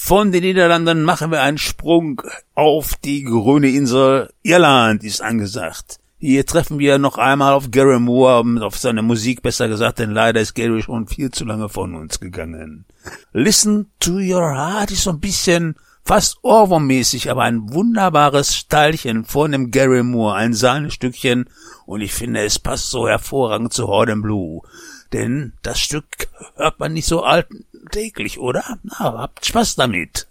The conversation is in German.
Von den Niederlanden machen wir einen Sprung auf die grüne Insel. Irland ist angesagt. Hier treffen wir noch einmal auf Gary Moore, auf seine Musik besser gesagt, denn leider ist Gary schon viel zu lange von uns gegangen. Listen to Your Heart ist so ein bisschen fast Ohrwurmmäßig, aber ein wunderbares Steilchen von dem Gary Moore, ein Sahnestückchen, und ich finde, es passt so hervorragend zu Horde and Blue. Denn das Stück hört man nicht so alltäglich, oder? Na, habt Spaß damit.